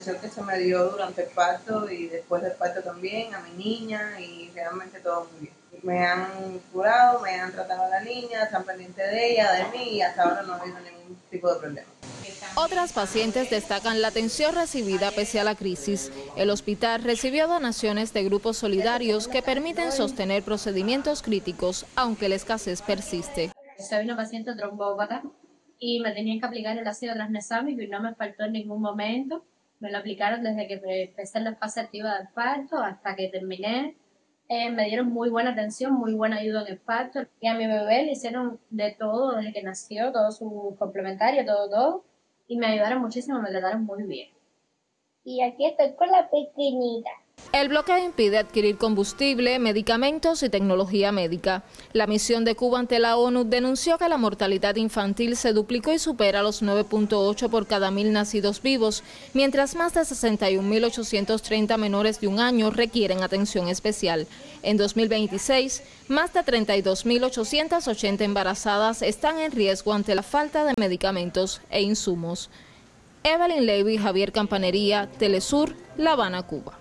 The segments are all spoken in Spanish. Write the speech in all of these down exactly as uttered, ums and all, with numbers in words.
Que se me dio durante el parto y después del parto también a mi niña y realmente todo muy bien. Me han curado, me han tratado a la niña, están pendientes de ella, de mí y hasta ahora no ha habido ningún tipo de problema. Otras pacientes destacan la atención recibida pese a la crisis. El hospital recibió donaciones de grupos solidarios que permiten sostener procedimientos críticos, aunque la escasez persiste. Soy una paciente trombópata y me tenían que aplicar el ácido transmesámico y no me faltó en ningún momento. Me lo aplicaron desde que empecé la fase activa del parto hasta que terminé. Eh, me dieron muy buena atención, muy buena ayuda en el parto. Y a mi bebé le hicieron de todo desde que nació, todo su complementario, todo, todo. Y me ayudaron muchísimo, me trataron muy bien. Y aquí estoy con la pequeñita. El bloqueo impide adquirir combustible, medicamentos y tecnología médica. La misión de Cuba ante la ONU denunció que la mortalidad infantil se duplicó y supera los nueve punto ocho por cada mil nacidos vivos, mientras más de sesenta y un mil ochocientos treinta menores de un año requieren atención especial. En dos mil veintiséis, más de treinta y dos mil ochocientas ochenta embarazadas están en riesgo ante la falta de medicamentos e insumos. Evelyn Levy, Javier Campanería, Telesur, La Habana, Cuba.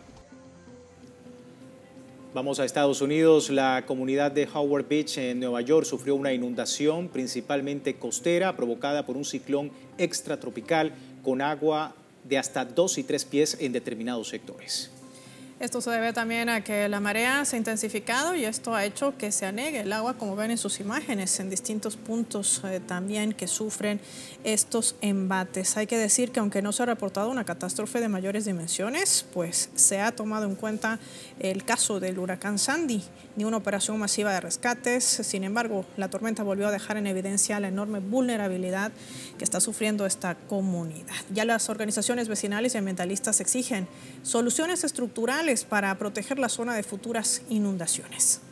Vamos a Estados Unidos. La comunidad de Howard Beach en Nueva York sufrió una inundación principalmente costera provocada por un ciclón extratropical con agua de hasta dos y tres pies en determinados sectores. Esto se debe también a que la marea se ha intensificado y esto ha hecho que se anegue el agua, como ven en sus imágenes, en distintos puntos eh, también que sufren estos embates. Hay que decir que aunque no se ha reportado una catástrofe de mayores dimensiones, pues se ha tomado en cuenta el caso del huracán Sandy, ni una operación masiva de rescates. Sin embargo, la tormenta volvió a dejar en evidencia la enorme vulnerabilidad que está sufriendo esta comunidad. Ya las organizaciones vecinales y ambientalistas exigen soluciones estructurales para proteger la zona de futuras inundaciones.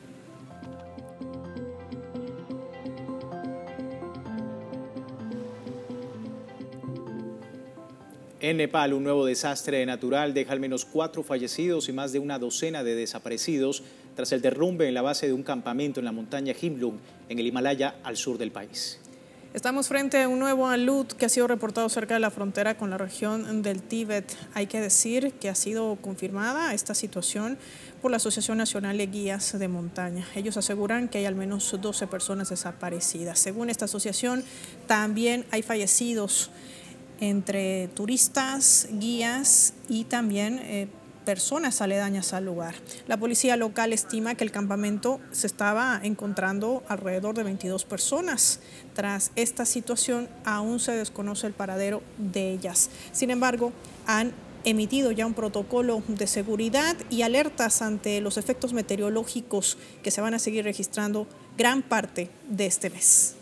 En Nepal, un nuevo desastre natural deja al menos cuatro fallecidos y más de una docena de desaparecidos tras el derrumbe en la base de un campamento en la montaña Himlung, en el Himalaya, al sur del país. Estamos frente a un nuevo alud que ha sido reportado cerca de la frontera con la región del Tíbet. Hay que decir que ha sido confirmada esta situación por la Asociación Nacional de Guías de Montaña. Ellos aseguran que hay al menos doce personas desaparecidas. Según esta asociación, también hay fallecidos entre turistas, guías y también eh, personas aledañas al lugar. La policía local estima que el campamento se estaba encontrando alrededor de veintidós personas. Tras esta situación, aún se desconoce el paradero de ellas. Sin embargo, han emitido ya un protocolo de seguridad y alertas ante los efectos meteorológicos que se van a seguir registrando gran parte de este mes.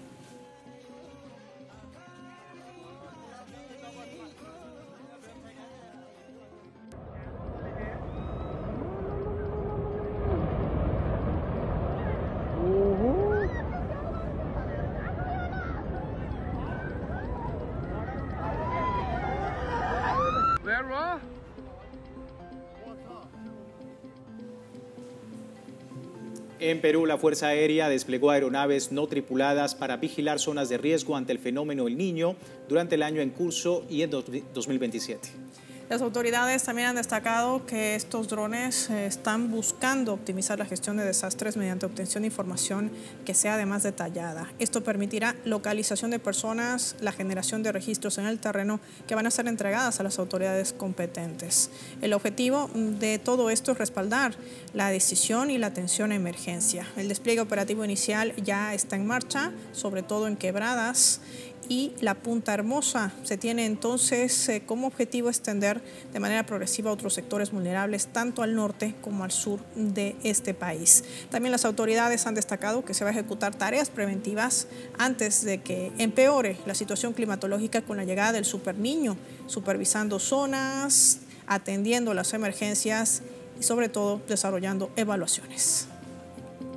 En Perú, la Fuerza Aérea desplegó aeronaves no tripuladas para vigilar zonas de riesgo ante el fenómeno El Niño durante el año en curso y en dos mil veintisiete. Las autoridades también han destacado que estos drones eh, están buscando optimizar la gestión de desastres mediante obtención de información que sea además detallada. Esto permitirá localización de personas, la generación de registros en el terreno que van a ser entregadas a las autoridades competentes. El objetivo de todo esto es respaldar la decisión y la atención a emergencia. El despliegue operativo inicial ya está en marcha, sobre todo en quebradas y la Punta Hermosa. Se tiene entonces eh, como objetivo extender de manera progresiva a otros sectores vulnerables, tanto al norte como al sur de este país. También las autoridades han destacado que se va a ejecutar tareas preventivas antes de que empeore la situación climatológica con la llegada del Super Niño, supervisando zonas, atendiendo las emergencias y sobre todo desarrollando evaluaciones.